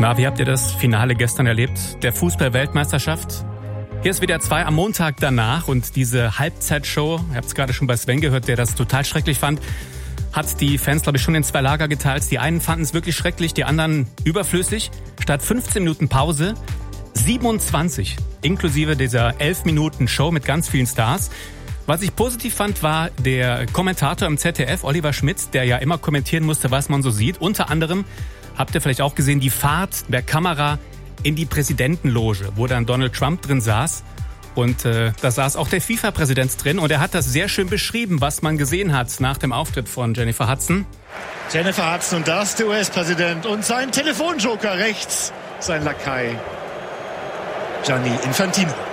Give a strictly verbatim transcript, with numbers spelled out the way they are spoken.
Na, wie habt ihr das Finale gestern erlebt, der Fußball-Weltmeisterschaft? Hier ist W D R zwei am Montag danach und diese Halbzeitshow, ihr habt es gerade schon bei Sven gehört, der das total schrecklich fand, hat die Fans, glaube ich, schon in zwei Lager geteilt. Die einen fanden es wirklich schrecklich, die anderen überflüssig. Statt fünfzehn Minuten Pause, siebenundzwanzig, inklusive dieser elf Minuten Show mit ganz vielen Stars. Was ich positiv fand, war der Kommentator im Z D F, Oliver Schmidt, der ja immer kommentieren musste, was man so sieht. Unter anderem, habt ihr vielleicht auch gesehen, die Fahrt der Kamera in die Präsidentenloge, wo dann Donald Trump drin saß. Und äh, da saß auch der FIFA-Präsident drin und er hat das sehr schön beschrieben, was man gesehen hat nach dem Auftritt von Jennifer Hudson. Jennifer Hudson und das der U S-Präsident und sein Telefonjoker rechts, sein Lakai Gianni Infantino.